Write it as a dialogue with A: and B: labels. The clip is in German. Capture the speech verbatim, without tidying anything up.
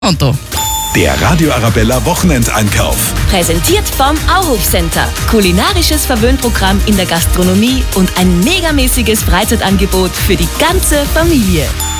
A: Konto.
B: Der Radio Arabella Wochenendeinkauf.
C: Präsentiert vom Auhof Center. Kulinarisches Verwöhnprogramm in der Gastronomie und ein megamäßiges Freizeitangebot für die ganze Familie.